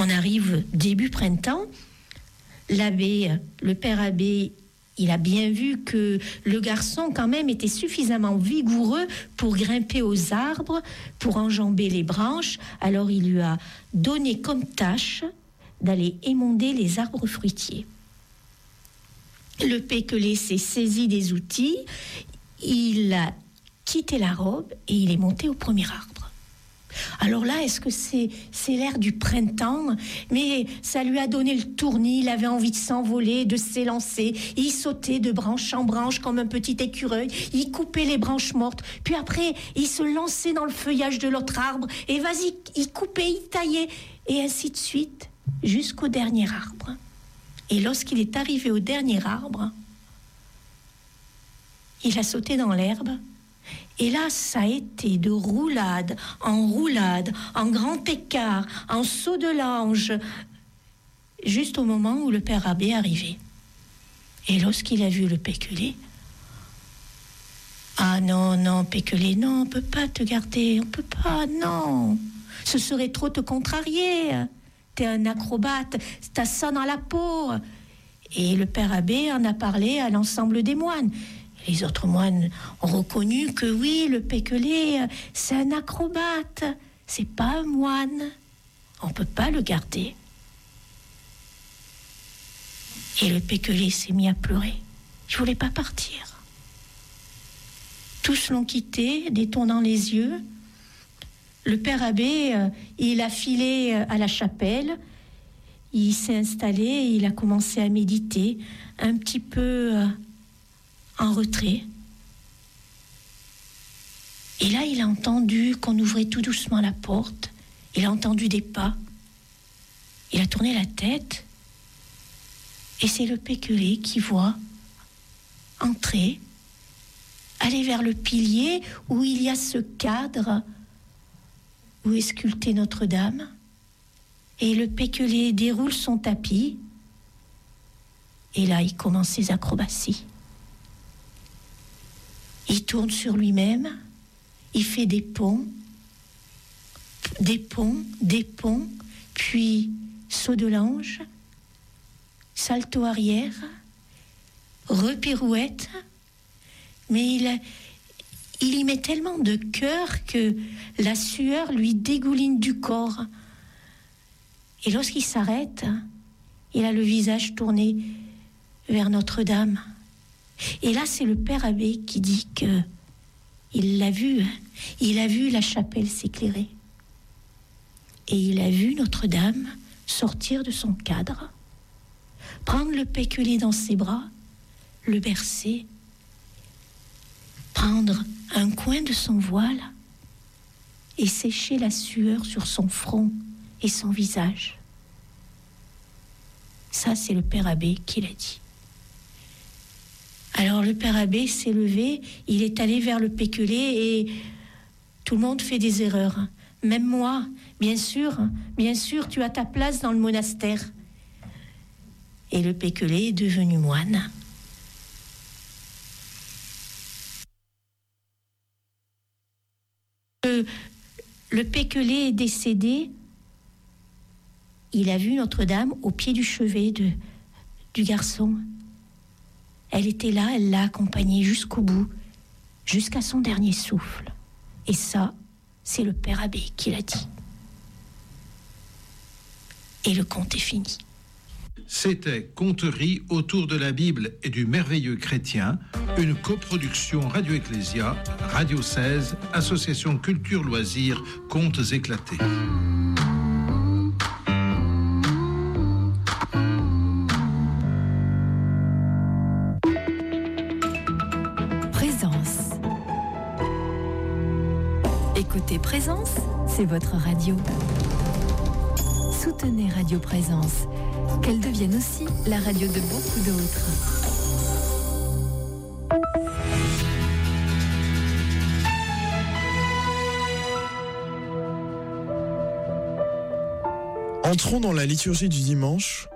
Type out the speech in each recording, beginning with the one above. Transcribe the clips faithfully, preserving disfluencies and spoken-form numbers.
On arrive début printemps. L'abbé, le père abbé, il a bien vu que le garçon, quand même, était suffisamment vigoureux pour grimper aux arbres, pour enjamber les branches. Alors, il lui a donné comme tâche d'aller émonder les arbres fruitiers. Le péquelé s'est saisi des outils, il a quitté la robe et il est monté au premier arbre. Alors là, est-ce que c'est, c'est l'air du printemps? Mais ça lui a donné le tournis, il avait envie de s'envoler, de s'élancer. Il sautait de branche en branche comme un petit écureuil, il coupait les branches mortes, puis après, il se lançait dans le feuillage de l'autre arbre, et vas-y, il coupait, il taillait, et ainsi de suite, jusqu'au dernier arbre. Et lorsqu'il est arrivé au dernier arbre, il a sauté dans l'herbe. Et là, ça a été de roulade en roulade, en grand écart, en saut de l'ange, juste au moment où le père abbé arrivait. Et lorsqu'il a vu le péquelé, « Ah non, non, péquelé, non, on peut pas te garder, on peut pas, non. Ce serait trop te contrarier. T'es un acrobate, t'as ça dans la peau. » Et le père abbé en a parlé à l'ensemble des moines. Les autres moines ont reconnu que oui, le péquelé, c'est un acrobate, c'est pas un moine. On peut pas le garder. Et le péquelé s'est mis à pleurer. Il voulait pas partir. Tous l'ont quitté, détournant les yeux. Le père abbé, euh, il a filé à la chapelle. Il s'est installé et il a commencé à méditer, un petit peu euh, en retrait. Et là, il a entendu qu'on ouvrait tout doucement la porte. Il a entendu des pas. Il a tourné la tête. Et c'est le péquelé qui voit entrer, aller vers le pilier où il y a ce cadre où est sculptée Notre-Dame. Et le péquelé déroule son tapis. Et là, il commence ses acrobaties. Il tourne sur lui-même. Il fait des ponts, des ponts, des ponts, puis saut de l'ange, salto arrière, repirouette. Mais il, il y met tellement de cœur que la sueur lui dégouline du corps. Et lorsqu'il s'arrête, il a le visage tourné vers Notre-Dame. Et là, c'est le père abbé qui dit que il l'a vu, il a vu la chapelle s'éclairer. Et il a vu Notre-Dame sortir de son cadre, prendre le péquelé dans ses bras, le bercer, prendre un coin de son voile et sécher la sueur sur son front et son visage. Ça, c'est le père abbé qui l'a dit. Alors le père abbé s'est levé, il est allé vers le péquelé et tout le monde fait des erreurs. Même moi, bien sûr, bien sûr, tu as ta place dans le monastère. Et le péquelé est devenu moine. Le, le péquelé est décédé. Il a vu Notre-Dame au pied du chevet de, du garçon. Elle était là, elle l'a accompagné jusqu'au bout, jusqu'à son dernier souffle. Et ça, c'est le père abbé qui l'a dit. Et le conte est fini. C'était Conteries autour de la Bible et du merveilleux chrétien, une coproduction Radio Ecclésia, Radio seize, Association Culture Loisirs, Contes éclatés. Écoutez Présence, c'est votre radio. Soutenez Radio Présence, qu'elle devienne aussi la radio de beaucoup d'autres. Entrons dans la liturgie du dimanche,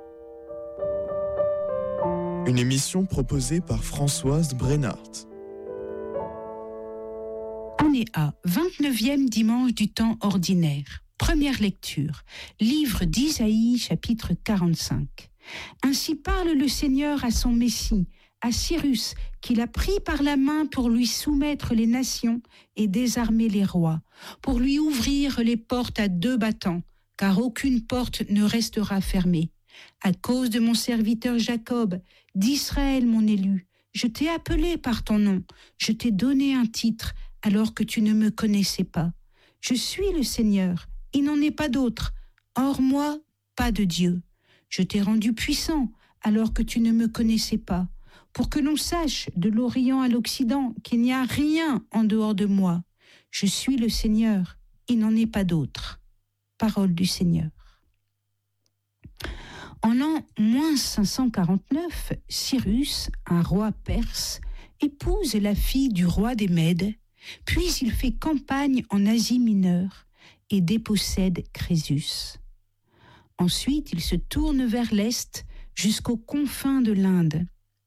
une émission proposée par Françoise Brennart. On est à vingt-neuvième dimanche du temps ordinaire. Première lecture, livre d'Isaïe, chapitre quarante-cinq. Ainsi parle le Seigneur à son Messie, à Cyrus, qu'il a pris par la main pour lui soumettre les nations et désarmer les rois, pour lui ouvrir les portes à deux battants, car aucune porte ne restera fermée. À cause de mon serviteur Jacob, d'Israël mon élu, je t'ai appelé par ton nom, je t'ai donné un titre alors que tu ne me connaissais pas. Je suis le Seigneur, il n'en est pas d'autre. Hors moi, pas de Dieu. Je t'ai rendu puissant alors que tu ne me connaissais pas, pour que l'on sache de l'Orient à l'Occident qu'il n'y a rien en dehors de moi. Je suis le Seigneur, il n'en est pas d'autre. Parole du Seigneur. En l'an moins cinq cent quarante-neuf, Cyrus, un roi perse, épouse la fille du roi des Mèdes, puis il fait campagne en Asie mineure et dépossède Crésus. Ensuite, il se tourne vers l'Est jusqu'aux confins de l'Inde.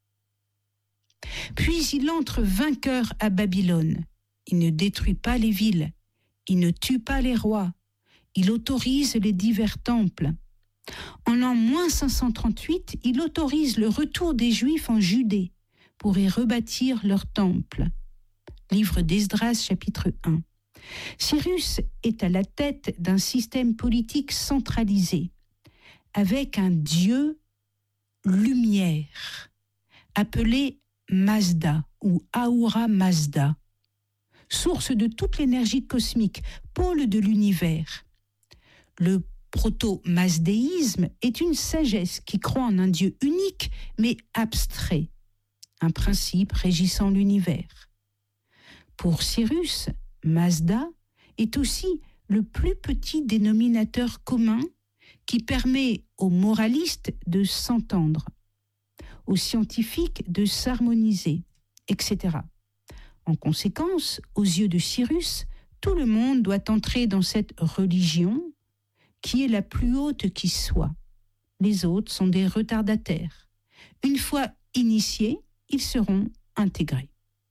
Puis il entre vainqueur à Babylone. Il ne détruit pas les villes, il ne tue pas les rois, il autorise les divers temples. En l'an moins cinq cent trente-huit, il autorise le retour des Juifs en Judée pour y rebâtir leur temple. Livre d'Esdras, chapitre un. Cyrus est à la tête d'un système politique centralisé, avec un dieu lumière, appelé Mazda ou Ahura Mazda, source de toute l'énergie cosmique, pôle de l'univers. Le proto-mazdéisme est une sagesse qui croit en un Dieu unique mais abstrait, un principe régissant l'univers. Pour Cyrus, Mazda est aussi le plus petit dénominateur commun qui permet aux moralistes de s'entendre, aux scientifiques de s'harmoniser, et cetera. En conséquence, aux yeux de Cyrus, tout le monde doit entrer dans cette religion qui est la plus haute qui soit. Les autres sont des retardataires. Une fois initiés, ils seront intégrés.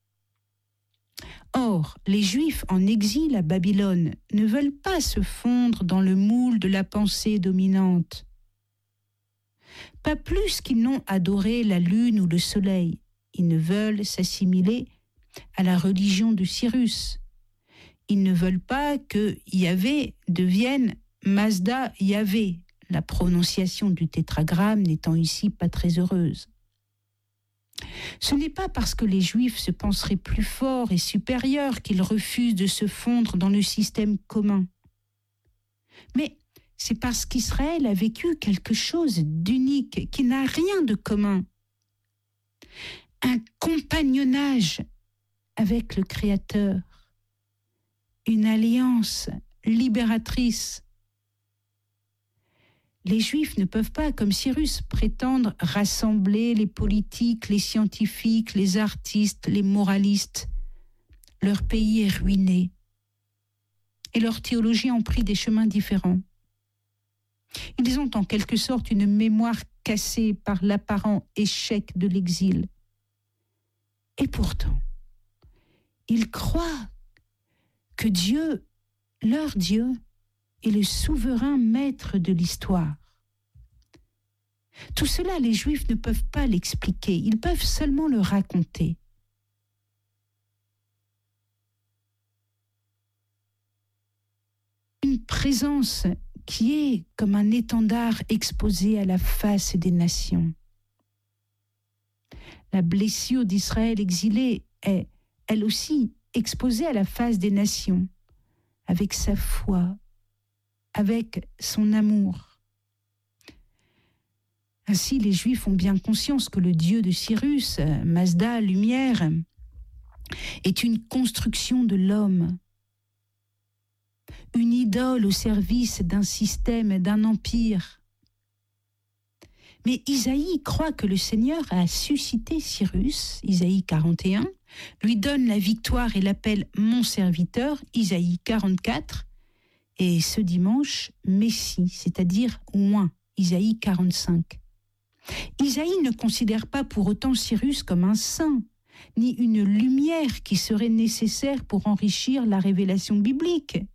Or, les Juifs en exil à Babylone ne veulent pas se fondre dans le moule de la pensée dominante. Pas plus qu'ils n'ont adoré la lune ou le soleil. Ils ne veulent s'assimiler à la religion de Cyrus. Ils ne veulent pas que Yahvé devienne Mazda Yahvé, la prononciation du tétragramme n'étant ici pas très heureuse. Ce n'est pas parce que les Juifs se penseraient plus forts et supérieurs qu'ils refusent de se fondre dans le système commun. Mais c'est parce qu'Israël a vécu quelque chose d'unique, qui n'a rien de commun. Un compagnonnage avec le Créateur, une alliance libératrice. Les Juifs ne peuvent pas, comme Cyrus, prétendre rassembler les politiques, les scientifiques, les artistes, les moralistes. Leur pays est ruiné et leurs théologies ont pris des chemins différents. Ils ont en quelque sorte une mémoire cassée par l'apparent échec de l'exil. Et pourtant, ils croient que Dieu, leur Dieu, est le souverain maître de l'histoire. Tout cela, les Juifs ne peuvent pas l'expliquer, ils peuvent seulement le raconter. Une présence qui est comme un étendard exposé à la face des nations. La blessure d'Israël exilé est, elle aussi, exposée à la face des nations, avec sa foi, avec son amour. Ainsi, les Juifs ont bien conscience que le Dieu de Cyrus, Mazda, lumière, est une construction de l'homme, une idole au service d'un système, d'un empire. Mais Isaïe croit que le Seigneur a suscité Cyrus, Isaïe quarante et un, lui donne la victoire et l'appelle « mon serviteur », Isaïe quarante-quatre, et ce dimanche, Messie, c'est-à-dire oint, Isaïe quarante-cinq. Isaïe ne considère pas pour autant Cyrus comme un saint, ni une lumière qui serait nécessaire pour enrichir la révélation biblique.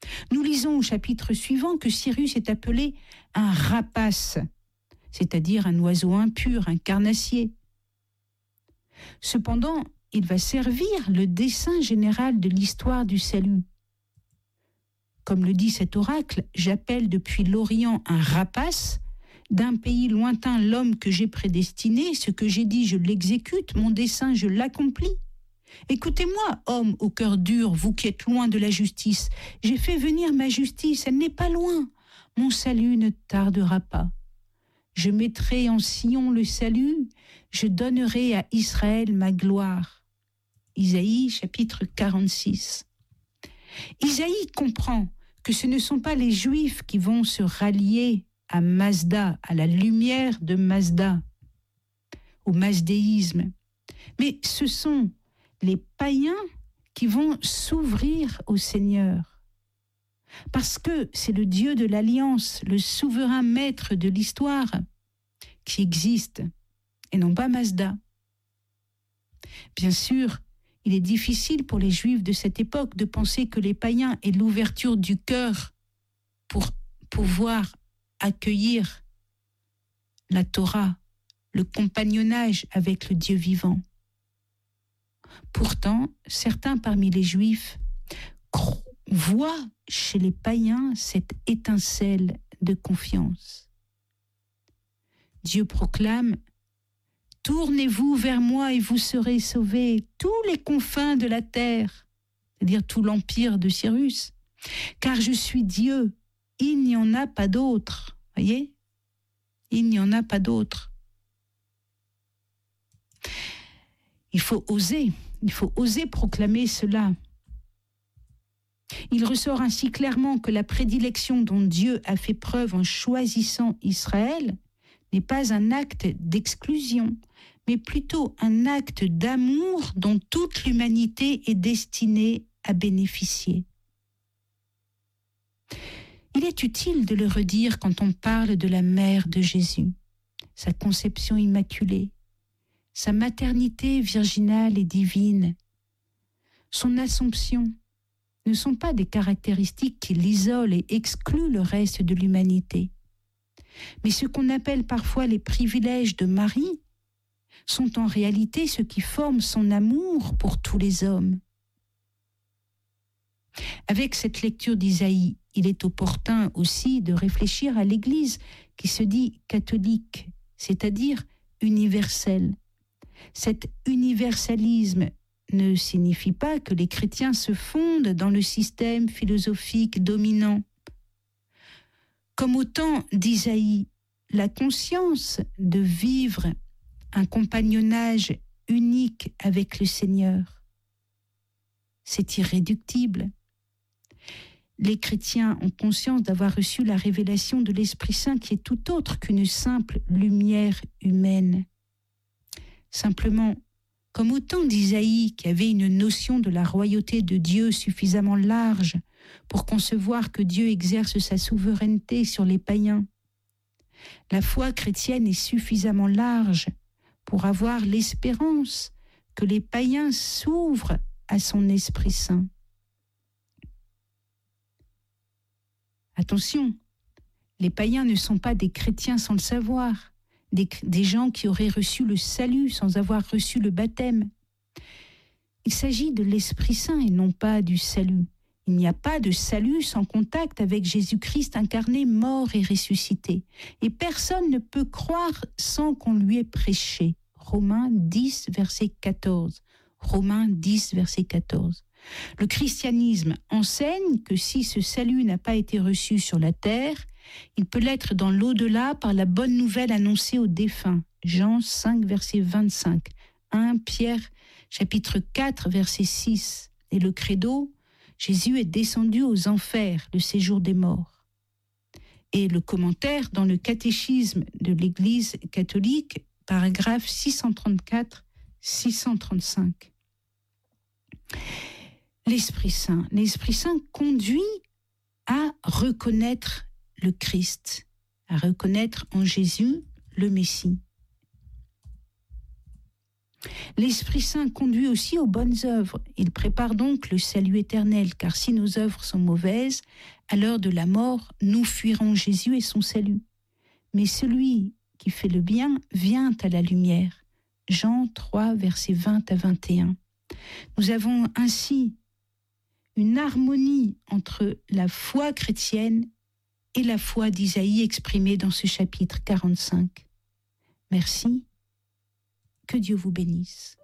Nous lisons au chapitre suivant que Cyrus est appelé un rapace, c'est-à-dire un oiseau impur, un carnassier. Cependant, il va servir le dessein général de l'histoire du salut. Comme le dit cet oracle, j'appelle depuis l'Orient un rapace, d'un pays lointain l'homme que j'ai prédestiné, ce que j'ai dit je l'exécute, mon dessein je l'accomplis. Écoutez-moi, homme au cœur dur, vous qui êtes loin de la justice, j'ai fait venir ma justice, elle n'est pas loin, mon salut ne tardera pas. Je mettrai en Sion le salut, je donnerai à Israël ma gloire. Isaïe chapitre quarante-six. Isaïe comprend que ce ne sont pas les Juifs qui vont se rallier à Mazda, à la lumière de Mazda, au mazdéisme, mais ce sont les païens qui vont s'ouvrir au Seigneur. Parce que c'est le Dieu de l'Alliance, le souverain maître de l'histoire, qui existe, et non pas Mazda. Bien sûr, il est difficile pour les Juifs de cette époque de penser que les païens aient l'ouverture du cœur pour pouvoir accueillir la Torah, le compagnonnage avec le Dieu vivant. Pourtant, certains parmi les Juifs voient chez les païens cette étincelle de confiance. Dieu proclame « Tournez-vous vers moi et vous serez sauvés, tous les confins de la terre », c'est-à-dire tout l'empire de Cyrus, « car je suis Dieu, il n'y en a pas d'autre. » Voyez ? Il n'y en a pas d'autre. Il faut oser, il faut oser proclamer cela. Il ressort ainsi clairement que la prédilection dont Dieu a fait preuve en choisissant Israël n'est pas un acte d'exclusion, mais plutôt un acte d'amour dont toute l'humanité est destinée à bénéficier. Il est utile de le redire quand on parle de la mère de Jésus, sa conception immaculée, sa maternité virginale et divine, son assomption, ne sont pas des caractéristiques qui l'isolent et excluent le reste de l'humanité. Mais ce qu'on appelle parfois les privilèges de Marie sont en réalité ce qui forme son amour pour tous les hommes. Avec cette lecture d'Isaïe, il est opportun aussi de réfléchir à l'Église qui se dit catholique, c'est-à-dire universelle. Cet universalisme ne signifie pas que les chrétiens se fondent dans le système philosophique dominant. Comme au temps d'Isaïe, la conscience de vivre un compagnonnage unique avec le Seigneur, c'est irréductible. Les chrétiens ont conscience d'avoir reçu la révélation de l'Esprit Saint qui est tout autre qu'une simple lumière humaine. Simplement, comme au temps d'Isaïe qui avait une notion de la royauté de Dieu suffisamment large pour concevoir que Dieu exerce sa souveraineté sur les païens, la foi chrétienne est suffisamment large pour avoir l'espérance que les païens s'ouvrent à son Esprit Saint. Attention, les païens ne sont pas des chrétiens sans le savoir, des, des gens qui auraient reçu le salut sans avoir reçu le baptême. Il s'agit de l'Esprit Saint et non pas du salut. Il n'y a pas de salut sans contact avec Jésus-Christ incarné, mort et ressuscité. Et personne ne peut croire sans qu'on lui ait prêché. Romains dix, verset quatorze. Romains dix, verset quatorze. Le christianisme enseigne que si ce salut n'a pas été reçu sur la terre, il peut l'être dans l'au-delà par la bonne nouvelle annoncée aux défunts. Jean cinq, verset vingt-cinq. premier Pierre, chapitre quatre, verset six. Et le credo, Jésus est descendu aux enfers, le séjour des morts. Et le commentaire dans le catéchisme de l'Église catholique, paragraphe six cent trente-quatre six cent trente-cinq. L'Esprit Saint. L'Esprit Saint conduit à reconnaître le Christ, à reconnaître en Jésus le Messie. L'Esprit Saint conduit aussi aux bonnes œuvres. Il prépare donc le salut éternel, car si nos œuvres sont mauvaises, à l'heure de la mort, nous fuirons Jésus et son salut. Mais celui qui fait le bien vient à la lumière. Jean trois, versets vingt à vingt et un. Nous avons ainsi une harmonie entre la foi chrétienne et la foi d'Isaïe exprimée dans ce chapitre quarante-cinq. Merci. Que Dieu vous bénisse.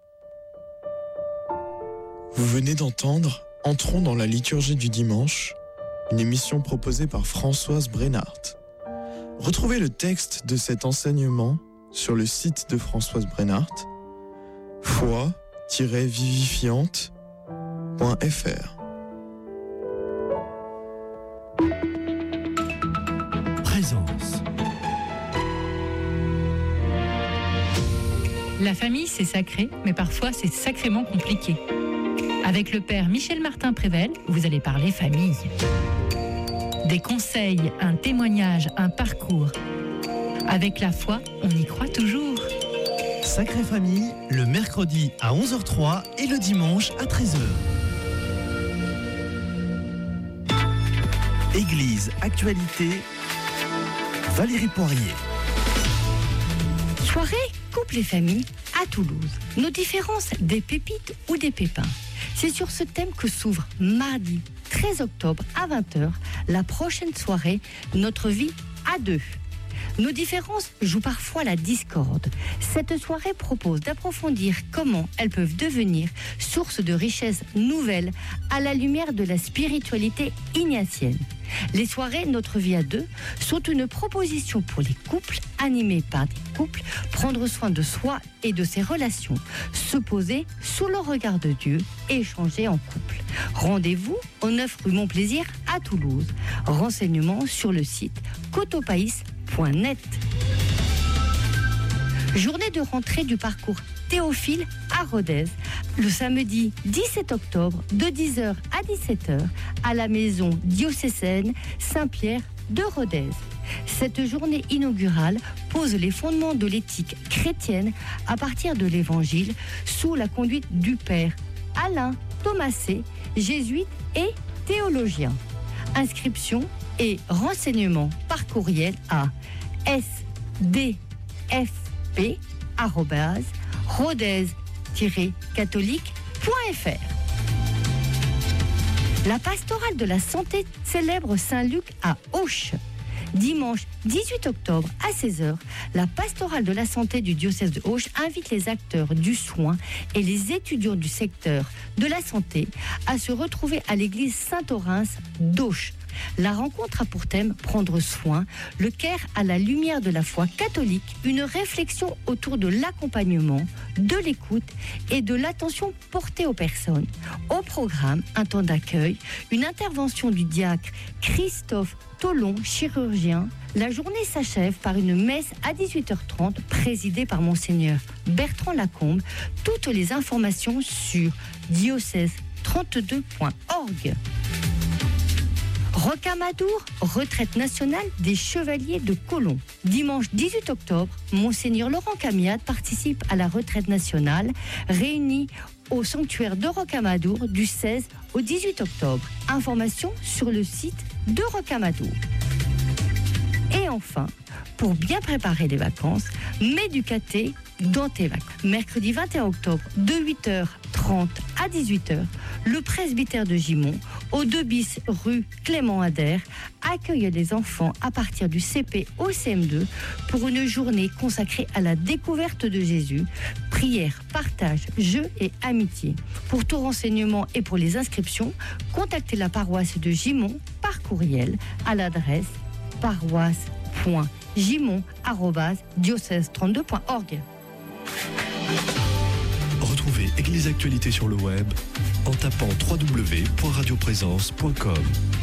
Vous venez d'entendre Entrons dans la liturgie du dimanche, une émission proposée par Françoise Brenhardt. Retrouvez le texte de cet enseignement sur le site de Françoise Brenhardt, foi tiret vivifiante point f r. Présence. La famille, c'est sacré, mais parfois c'est sacrément compliqué. Avec le père Michel Martin Prével, vous allez parler famille. Des conseils, un témoignage, un parcours. Avec la foi, on y croit toujours. Sacrée Famille, le mercredi à onze heures trois et le dimanche à treize heures. Église, actualité, Valérie Poirier. Soirée couple et famille à Toulouse. Nos différences, des pépites ou des pépins. C'est sur ce thème que s'ouvre mardi treize octobre à vingt heures la prochaine soirée Notre vie à deux. Nos différences jouent parfois la discorde. Cette soirée propose d'approfondir comment elles peuvent devenir source de richesses nouvelles à la lumière de la spiritualité ignatienne. Les soirées Notre vie à deux sont une proposition pour les couples, animés par des couples, prendre soin de soi et de ses relations, se poser sous le regard de Dieu et échanger en couple. Rendez-vous au neuf rue Montplaisir à Toulouse. Renseignements sur le site cotopaïs point net. Journée de rentrée du parcours Théophile à Rodez, le samedi dix-sept octobre de dix heures à dix-sept heures à la maison diocésaine Saint-Pierre de Rodez. Cette journée inaugurale pose les fondements de l'éthique chrétienne à partir de l'Évangile sous la conduite du père Alain Thomasé, jésuite et théologien. Inscription et renseignements par courriel à s d f p arobase rodez tiret catholique point f r. La pastorale de la santé célèbre Saint-Luc à Auch. Dimanche dix-huit octobre à seize heures, la pastorale de la santé du diocèse de Auch invite les acteurs du soin et les étudiants du secteur de la santé à se retrouver à l'église Saint-Orens d'Auch. La rencontre a pour thème Prendre soin, le Caire à la lumière de la foi catholique, une réflexion autour de l'accompagnement, de l'écoute et de l'attention portée aux personnes. Au programme, un temps d'accueil, une intervention du diacre Christophe Tolon, chirurgien. La journée s'achève par une messe à dix-huit heures trente, présidée par Monseigneur Bertrand Lacombe. Toutes les informations sur diocèse trente-deux point org. Rocamadour, retraite nationale des chevaliers de Colomb. Dimanche dix-huit octobre, Monseigneur Laurent Camiade participe à la retraite nationale réunie au sanctuaire de Rocamadour du seize au dix-huit octobre. Information sur le site de Rocamadour. Et enfin, pour bien préparer les vacances, mets du caté dans tes vacances. Mercredi vingt et un octobre, de huit heures trente à dix-huit heures, le presbytère de Gimont, au deux bis rue Clément Ader, accueille les enfants à partir du C P au C M deux pour une journée consacrée à la découverte de Jésus, prière, partage, jeux et amitié. Pour tout renseignement et pour les inscriptions, contactez la paroisse de Gimont par courriel à l'adresse paroisse point gimont arobase diocèse trente-deux point org. Retrouvez Église Actualité sur le web en tapant w w w point radio présence point com.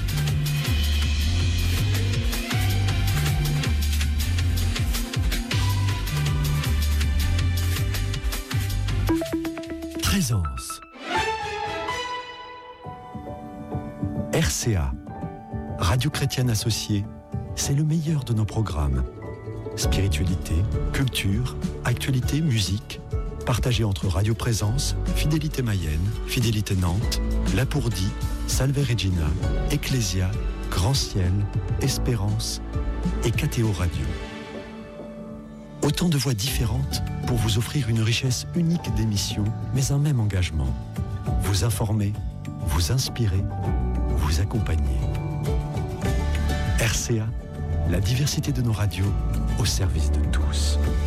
Présence. R C A, Radio Chrétienne Associée, c'est le meilleur de nos programmes. Spiritualité, culture, actualité, musique. partagé entre Radio Présence, Fidélité Mayenne, Fidélité Nantes, Lapourdie, Salve Regina, Ecclesia, Grand Ciel, Espérance et K T O Radio. Autant de voix différentes pour vous offrir une richesse unique d'émissions, mais un même engagement. Vous informer, vous inspirer, vous accompagner. R C A, la diversité de nos radios au service de tous.